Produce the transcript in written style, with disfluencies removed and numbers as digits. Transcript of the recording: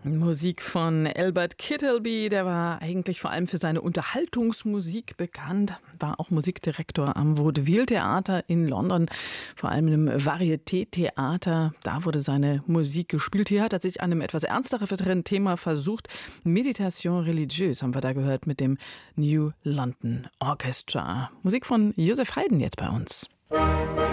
Musik von Albert Kittelby, der war eigentlich vor allem für seine Unterhaltungsmusik bekannt, war auch Musikdirektor am Vaudeville-Theater in London, vor allem im Varieté-Theater. Da wurde seine Musik gespielt. Hier hat er sich an einem etwas ernsteren Thema versucht. Meditation religieuse haben wir da gehört mit dem New London Orchestra. Musik von Joseph Haydn jetzt bei uns.